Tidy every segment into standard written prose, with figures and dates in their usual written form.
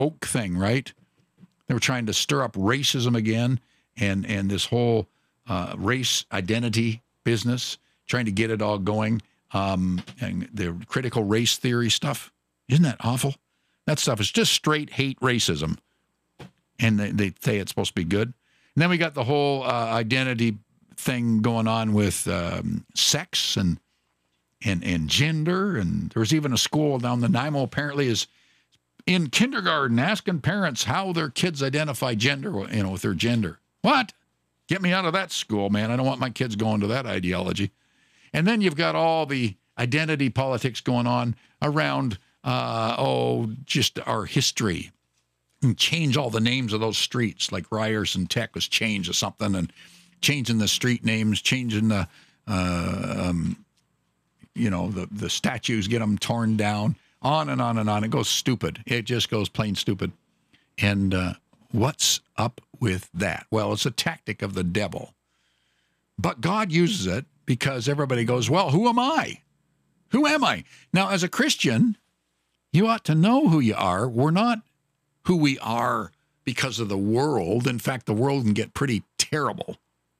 woke thing, right? They were trying to stir up racism again and this whole race identity business, trying to get it all going. And the critical race theory stuff. Isn't that awful? That stuff is just straight hate racism. And they say it's supposed to be good. And then we got the whole identity thing going on with sex and gender. And there was even a school down the Nanaimo apparently is in kindergarten asking parents how their kids identify gender, with their gender. What? Get me out of that school, man. I don't want my kids going to that ideology. And then you've got all the identity politics going on around, just our history. And change all the names of those streets, like Ryerson Tech was changed to something, and changing the street names, changing the, the statues, get them torn down, on and on and on. It goes stupid. It just goes plain stupid. And what's up with that? Well, it's a tactic of the devil. But God uses it because everybody goes, well, who am I? Who am I? Now, as a Christian, you ought to know who you are. We're not who we are because of the world. In fact, the world can get pretty terrible.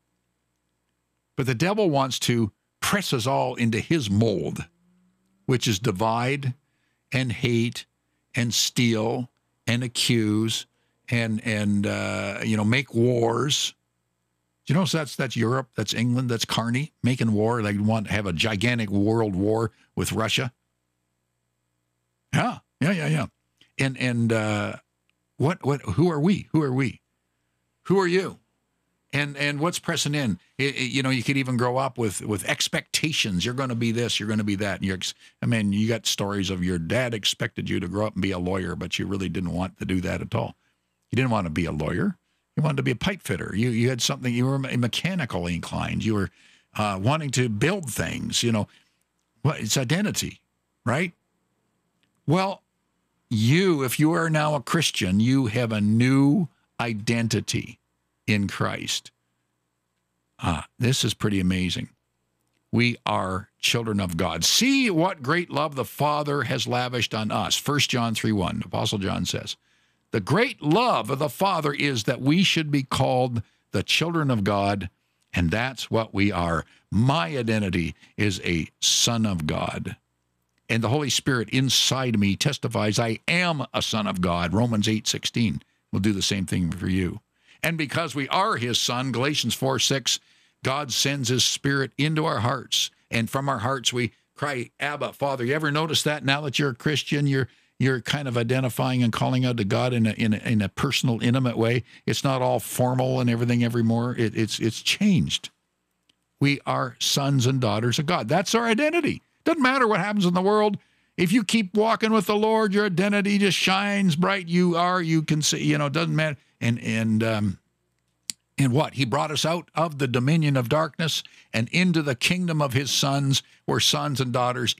But the devil wants to press us all into his mold, which is divide and hate and steal and accuse and make wars. Do you know that's Europe, that's England, that's Carney making war? They want to have a gigantic world war with Russia. Yeah. And who are we? Who are we? Who are you? And what's pressing in? You could even grow up with expectations. You're going to be this, you're going to be that. And you got stories of your dad expected you to grow up and be a lawyer, but you really didn't want to do that at all. You didn't want to be a lawyer. You wanted to be a pipe fitter. You had something, you were mechanically inclined. You were wanting to build things, It's identity, right? Well, if you are now a Christian, you have a new identity in Christ. This is pretty amazing. We are children of God. See what great love the Father has lavished on us. 1 John 3:1, Apostle John says, the great love of the Father is that we should be called the children of God, and that's what we are. My identity is a son of God. And the Holy Spirit inside me testifies I am a son of God. Romans 8:16 will do the same thing for you. And because we are his son, Galatians 4:6, God sends his Spirit into our hearts. And from our hearts we cry, Abba, Father. You ever notice that now that you're a Christian, you're kind of identifying and calling out to God in a personal, intimate way? It's not all formal and everything evermore. It's changed. We are sons and daughters of God. That's our identity. Doesn't matter what happens in the world. If you keep walking with the Lord, your identity just shines bright. You can see, it doesn't matter. And what? He brought us out of the dominion of darkness and into the kingdom of his sons. We're sons and daughters